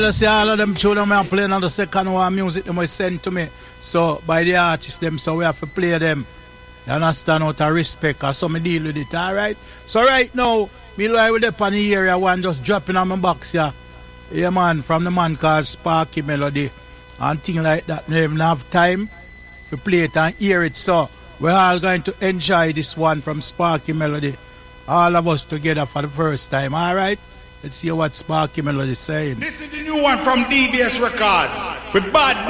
I see all of them children are playing on the second one music them was sent to me. So by the artists them, so we have to play them. You understand, out of respect, or so me deal with it, alright? So right now, me lie with the on the area one just dropping on my box here. Yeah man, from the man called Sparky Melody and things like that. We don't even have time to play it and hear it. So we're all going to enjoy this one from Sparky Melody. All of us together for the first time, alright? Let's see what Sparky Melody is saying. This is the new one from DBS Records with Bad